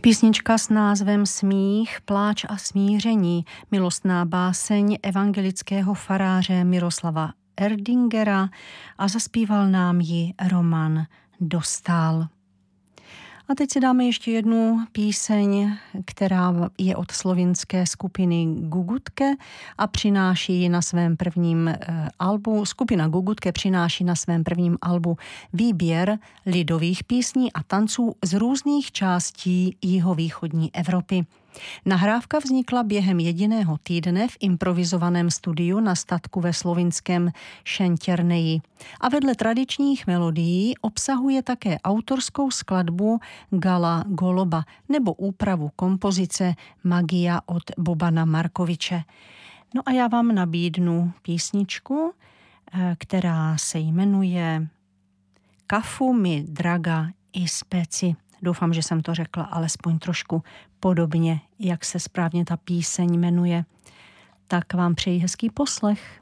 Písnička s názvem Smích, pláč a smíření, milostná báseň evangelického faráře Miroslava Erdingera a zaspíval nám ji Roman Dostál. A teď si dáme ještě jednu píseň, která je od slovinské skupiny Gugutke a přináší ji na svém prvním albu. Skupina Gugutke přináší na svém prvním albu výběr lidových písní a tanců z různých částí jihovýchodní Evropy. Nahrávka vznikla během jediného týdne v improvizovaném studiu na statku ve slovinském Šentěrneji a vedle tradičních melodií obsahuje také autorskou skladbu Gala Goloba nebo úpravu kompozice Magia od Bobana Markoviče. No a já vám nabídnu písničku, která se jmenuje Kafu mi draga i speci. Doufám, že jsem to řekla alespoň trošku podobně, jak se správně ta píseň jmenuje. Tak vám přeji hezký poslech.